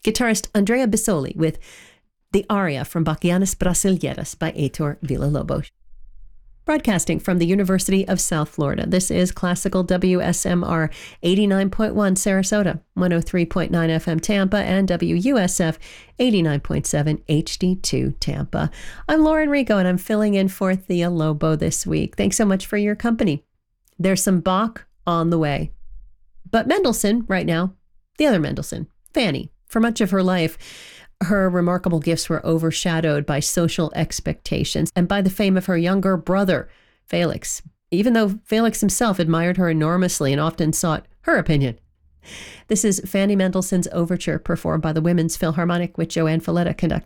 Guitarist Andrea Bisoli with the aria from Bachianas Brasileiras by Heitor Villa-Lobos. Broadcasting from the University of South Florida, this is Classical WSMR 89.1 Sarasota, 103.9 FM Tampa, and WUSF 89.7 HD2 Tampa. I'm Lauren Rico, and I'm filling in for Thea Lobo this week. Thanks so much for your company. There's some Bach on the way. But Mendelssohn, right now, the other Mendelssohn, Fanny, for much of her life, her remarkable gifts were overshadowed by social expectations and by the fame of her younger brother, Felix, even though Felix himself admired her enormously and often sought her opinion. This is Fanny Mendelssohn's Overture, performed by the Women's Philharmonic with Joanne Falletta conducting.